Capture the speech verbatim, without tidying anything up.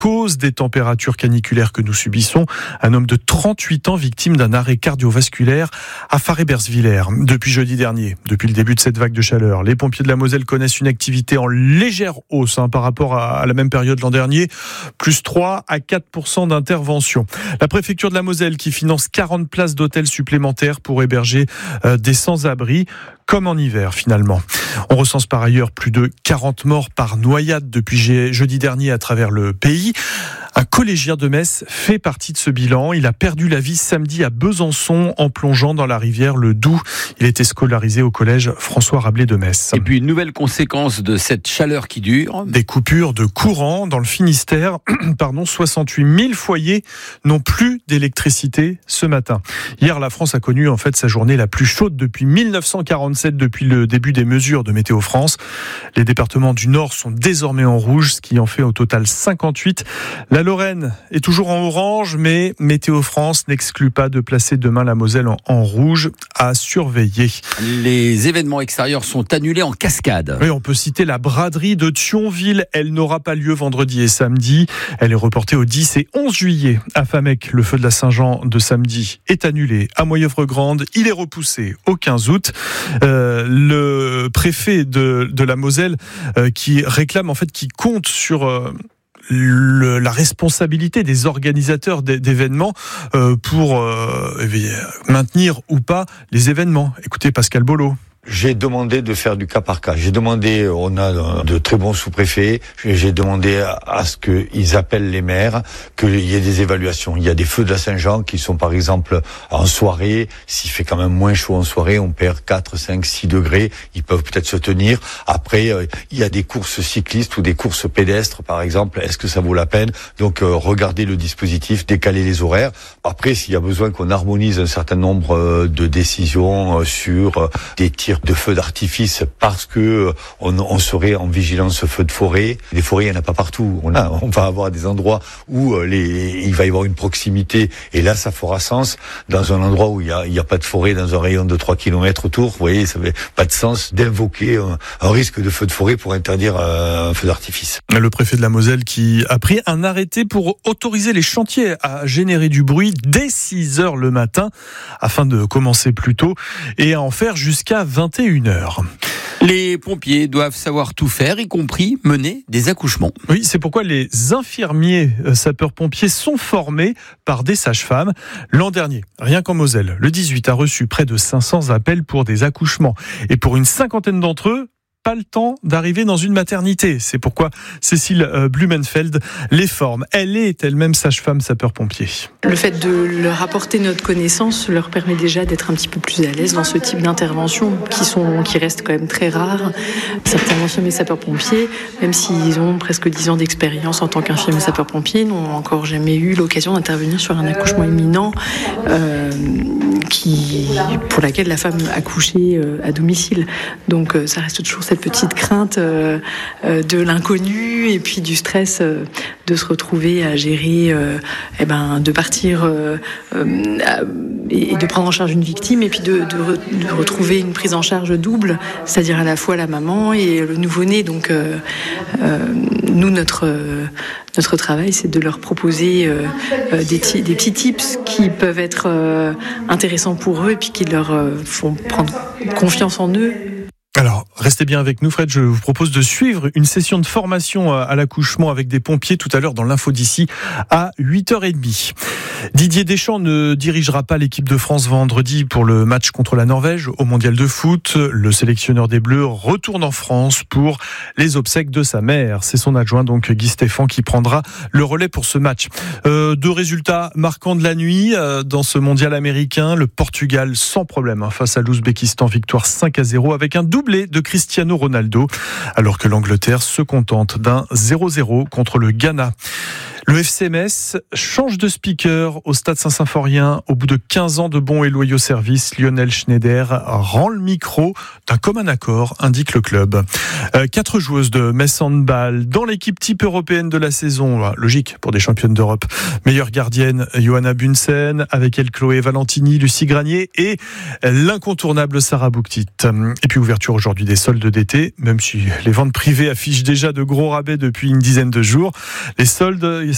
cause des températures caniculaires que nous subissons. Un homme de trente-huit ans victime d'un arrêt cardiovasculaire à Faré-Bersviller depuis jeudi dernier. Depuis le début de cette vague de chaleur, les pompiers de la Moselle connaissent une activité en légère hausse hein, par rapport à, à la même période l'an dernier, plus trois à quatre pour cent d'intervention. La préfecture de la Moselle qui finance quarante places d'hôtels supplémentaires pour héberger euh, des sans-abri, comme en hiver finalement. On recense par ailleurs plus de quarante morts par noyade depuis jeudi dernier à travers le pays. Un collégien de Metz fait partie de ce bilan. Il a perdu la vie samedi à Besançon en plongeant dans la rivière le Doubs. Il était scolarisé au collège François Rabelais de Metz. Et puis une nouvelle conséquence de cette chaleur qui dure. Des coupures de courant dans le Finistère. Pardon, soixante-huit mille foyers n'ont plus d'électricité ce matin. Hier, la France a connu en fait sa journée la plus chaude depuis mille neuf cent quarante-sept, depuis le début des mesures de Météo France. Les départements du Nord sont désormais en rouge, ce qui en fait au total cinquante-huit. La Lorraine est toujours en orange, mais Météo France n'exclut pas de placer demain la Moselle en, en rouge à surveiller. Les événements extérieurs sont annulés en cascade. Oui, on peut citer la braderie de Thionville. Elle n'aura pas lieu vendredi et samedi. Elle est reportée au dix et onze juillet. À Famec, le feu de la Saint-Jean de samedi est annulé. À Moyeuvre-Grande, il est repoussé au quinze août. Euh, le préfet de, de la Moselle euh, qui réclame, en fait, qui compte sur... Euh, Le, la responsabilité des organisateurs d'événements euh, pour euh, maintenir ou pas les événements. Écoutez Pascal Bolo. J'ai demandé de faire du cas par cas. J'ai demandé, on a de très bons sous-préfets, j'ai demandé à ce qu'ils appellent les maires, qu'il y ait des évaluations. Il y a des feux de la Saint-Jean qui sont par exemple en soirée. S'il fait quand même moins chaud en soirée, on perd quatre, cinq, six degrés. Ils peuvent peut-être se tenir. Après, il y a des courses cyclistes ou des courses pédestres par exemple. Est-ce que ça vaut la peine? Donc, euh, regardez le dispositif, décaler les horaires. Après, s'il y a besoin qu'on harmonise un certain nombre de décisions sur des tirs de feux d'artifice parce que on, on serait en vigilance feu de forêt. Les forêts, il n'y en a pas partout. On, a, on va avoir des endroits où les, il va y avoir une proximité et là, ça fera sens. Dans un endroit où il n'y a, il y a pas de forêt, dans un rayon de trois kilomètres autour, vous voyez, ça n'avait pas de sens d'invoquer un, un risque de feu de forêt pour interdire un feu d'artifice. Le préfet de la Moselle qui a pris un arrêté pour autoriser les chantiers à générer du bruit dès six heures le matin afin de commencer plus tôt et à en faire jusqu'à vingt et une heures. Les pompiers doivent savoir tout faire, y compris mener des accouchements. Oui, c'est pourquoi les infirmiers sapeurs-pompiers sont formés par des sages-femmes. L'an dernier, rien qu'en Moselle, le dix-huit a reçu près de cinq cents appels pour des accouchements. Et pour une cinquantaine d'entre eux, pas le temps d'arriver dans une maternité. C'est pourquoi Cécile Blumenfeld les forme. Elle est elle-même sage-femme sapeur-pompier. Le fait de leur apporter notre connaissance leur permet déjà d'être un petit peu plus à l'aise dans ce type d'interventions qui sont, qui restent quand même très rares. Certains infirmiers sapeurs-pompiers, même s'ils ont presque dix ans d'expérience en tant qu'infirmiers sapeurs-pompiers, n'ont encore jamais eu l'occasion d'intervenir sur un accouchement imminent euh, qui, pour laquelle la femme accouchait euh, à domicile. Donc euh, ça reste toujours cette petite crainte euh, euh, de l'inconnu et puis du stress euh, de se retrouver à gérer, euh, eh ben, de partir euh, euh, et de prendre en charge une victime et puis de, de, re, de retrouver une prise en charge double, c'est-à-dire à la fois la maman et le nouveau-né. Donc euh, euh, nous, notre, euh, notre travail, c'est de leur proposer euh, des, t- des petits tips qui peuvent être euh, intéressants pour eux et puis qui leur euh, font prendre confiance en eux. Alors, restez bien avec nous, Fred. Je vous propose de suivre une session de formation à l'accouchement avec des pompiers tout à l'heure dans l'info d'ici à huit heures trente. Didier Deschamps ne dirigera pas l'équipe de France vendredi pour le match contre la Norvège au mondial de foot. Le sélectionneur des Bleus retourne en France pour les obsèques de sa mère. C'est son adjoint, donc Guy Stéphane, qui prendra le relais pour ce match. Euh, deux résultats marquants de la nuit euh, dans ce mondial américain. Le Portugal sans problème hein, face à l'Ouzbékistan, victoire cinq à zéro avec un doublé de Cristiano Ronaldo, alors que l'Angleterre se contente d'un zéro zéro contre le Ghana. Le F C Metz change de speaker au Stade Saint-Symphorien. Au bout de quinze ans de bons et loyaux services, Lionel Schneider rend le micro d'un commun accord, indique le club. Euh, quatre joueuses de Metz Handball dans l'équipe type européenne de la saison. Logique pour des championnes d'Europe. Meilleure gardienne, Johanna Bunsen, avec elle Chloé Valentini, Lucie Granier et l'incontournable Sarah Bouktit. Et puis ouverture aujourd'hui des soldes d'été, même si les ventes privées affichent déjà de gros rabais depuis une dizaine de jours. Les soldes